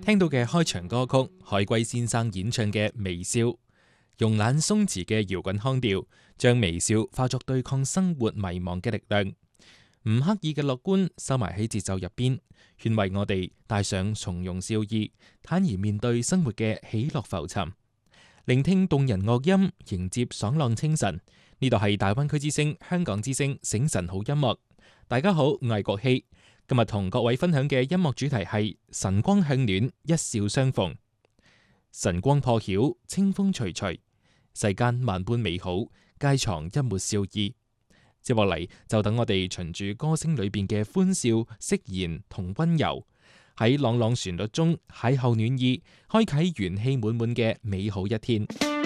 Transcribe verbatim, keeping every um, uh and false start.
聽到嘅開場歌曲，海龜先生演唱嘅《微笑》，慵懶鬆弛嘅搖滾腔調，將微笑化作對抗生活迷茫嘅力量，唔刻意嘅樂觀收埋喺節奏入邊，勸慰我哋帶上從容笑意，坦然面對生活嘅起落浮沉。聆聽動人樂音，迎接爽朗清晨。呢度係大灣區之聲、香港之聲醒晨好音樂。大家好，我係國希。今日同各位分享嘅音樂主題係晨光向暖，一笑相逢。晨光破曉，清風徐徐，世間萬般美好，皆藏一抹笑意。接落嚟就等我哋循住歌聲裏邊嘅歡笑、釋然同溫柔，喺朗朗旋律中邂逅暖意，開啟元氣滿滿嘅美好一天。